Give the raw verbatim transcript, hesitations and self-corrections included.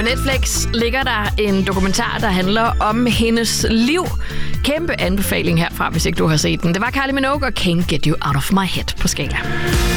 Netflix ligger der en dokumentar, der handler om hendes liv. Kæmpe anbefaling herfra, hvis ikke du har set den. Det var Kylie Minogue og Can't Get You Out of My Head på Skala.